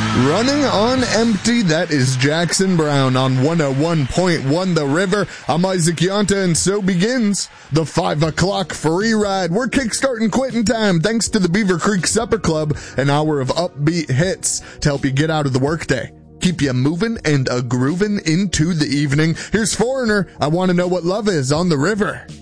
Running on empty, that is Jackson Brown on 101.1 The River. I'm Isaac Yonta, and so begins the 5 o'clock free ride. We're kickstarting quitting time thanks to the Beaver Creek Supper Club, an hour of upbeat hits to help you get out of the workday, keep you moving and a-grooving into the evening. Here's Foreigner, I Want to Know What Love Is on The River.